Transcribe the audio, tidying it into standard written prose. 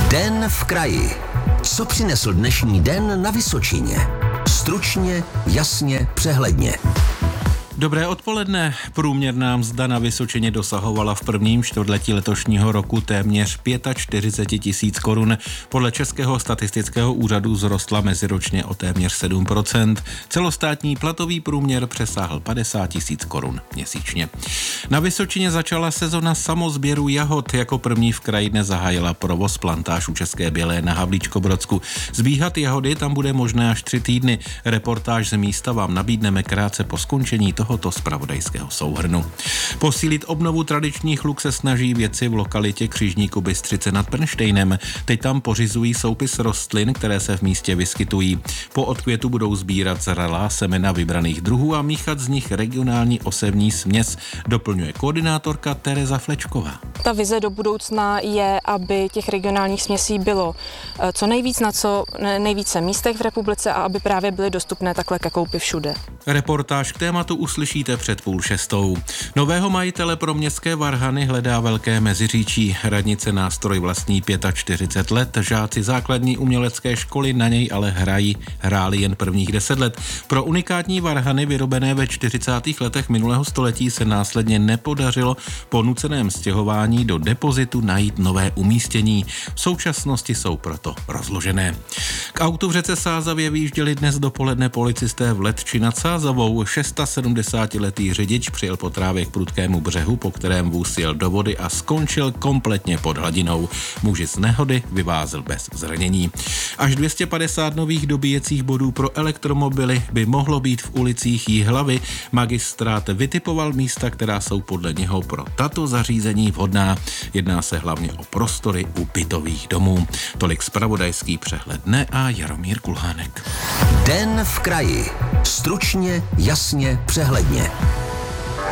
Den v kraji. Co přinesl dnešní den na Vysočině? Stručně, jasně, přehledně. Dobré odpoledne. Průměrná mzda na Vysočině dosahovala v prvním čtvrtletí letošního roku téměř 45 000 korun. Podle Českého statistického úřadu vzrostla meziročně o téměř 7%. Celostátní platový průměr přesáhl 50 000 korun měsíčně. Na Vysočině začala sezona samozběru jahod. Jako první v kraji dnes zahájila provoz plantáž u České Bělé na Havlíčkobrodsku. Zbíhat jahody tam bude možné až 3 týdny. Reportáž z místa vám nabídneme krátce po skončení tohoto zpravodajského souhrnu. Posílit obnovu tradičních luk se snaží vědci v lokalitě Křižníku Bystřice nad Pernštejnem. Teď tam pořizují soupis rostlin, které se v místě vyskytují. Po odkvětu budou sbírat zralá semena vybraných druhů a míchat z nich regionální osevní směs, doplňuje koordinátorka Tereza Flečková. Ta vize do budoucna je, aby těch regionálních směsí bylo co nejvíc na co nejvíce místech v republice a aby právě byly dostupné takhle ke koupi všude. Reportáž k tématu uslyšíte před 5:30. Nového majitele pro městské varhany hledá Velké Meziříčí. Radnice nástroj vlastní 45 let, žáci základní umělecké školy na něj ale hráli jen prvních 10 let. Pro unikátní varhany vyrobené ve 40. letech minulého století se následně nepodařilo po nuceném stěhování do depozitu najít nové umístění. V současnosti jsou proto rozložené. K autu v řece Sázavě vyjížděli dnes dopoledne policisté v Letči nad Sázavou. 76letý řidič přijel po trávě k prudkému břehu, po kterém vůz jel do vody a skončil kompletně pod hladinou. Muž z nehody vyvázl bez zranění. Až 250 nových dobíjecích bodů pro elektromobily by mohlo být v ulicích Jihlavy. Magistrát vytipoval místa, která jsou podle něho pro tato zařízení vhodná. Jedná se hlavně o prostory u bytových domů. Tolik zpravodajský přehled dne a Jaromír Kulhánek. Den v kraji. Stručně, jasně, přehledně.